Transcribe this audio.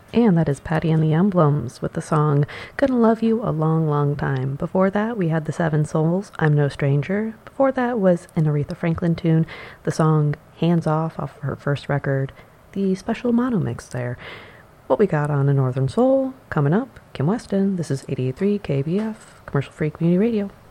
And that is Patty and the Emblems with the song Gonna Love You a Long, Long Time. Before that, we had the Seven Souls, I'm No Stranger. Before that was an Aretha Franklin tune, the song Hands Off her first record, the special mono mix there. What we got on the Northern Soul, coming up, Kim Weston. This is 88.3 KBF, Commercial Free Community Radio.